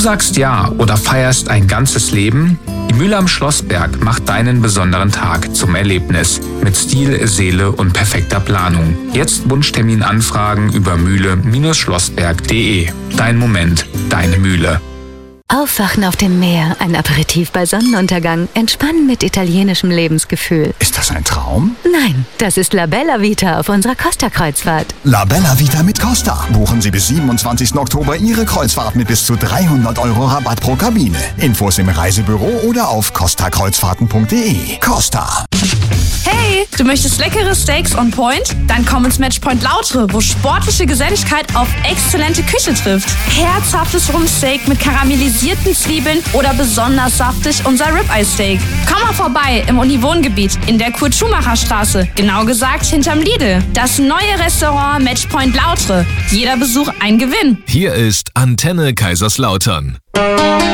sagst ja oder feierst ein ganzes Leben? Die Mühle am Schlossberg macht deinen besonderen Tag zum Erlebnis. Mit Stil, Seele und perfekter Planung. Jetzt Wunschtermin anfragen über mühle-schlossberg.de. Dein Moment, deine Mühle. Aufwachen auf dem Meer, ein Aperitif bei Sonnenuntergang, entspannen mit italienischem Lebensgefühl. Ist das ein Traum? Nein, das ist La Bella Vita auf unserer Costa-Kreuzfahrt. La Bella Vita mit Costa. Buchen Sie bis 27. Oktober Ihre Kreuzfahrt mit bis zu 300 € Rabatt pro Kabine. Infos im Reisebüro oder auf costakreuzfahrten.de. Costa. Hey, du möchtest leckere Steaks on Point? Dann komm ins Matchpoint Lautre, wo sportliche Geselligkeit auf exzellente Küche trifft. Herzhaftes Rumpsteak mit karamellisierten Zwiebeln oder besonders saftig unser Ribeye Steak. Komm mal vorbei im Uniwohngebiet in der Kurt-Schumacher-Straße, genau gesagt hinterm Lidl. Das neue Restaurant Matchpoint Lautre. Jeder Besuch ein Gewinn. Hier ist Antenne Kaiserslautern.